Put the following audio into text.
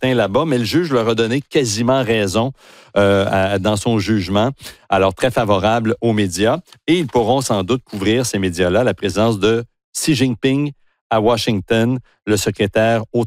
matin là-bas, mais le juge leur a donné quasiment raison dans son jugement. Alors, très favorable aux médias. Et ils pourront sans doute couvrir, ces médias-là, la présence de Xi Jinping à Washington, le secrétaire au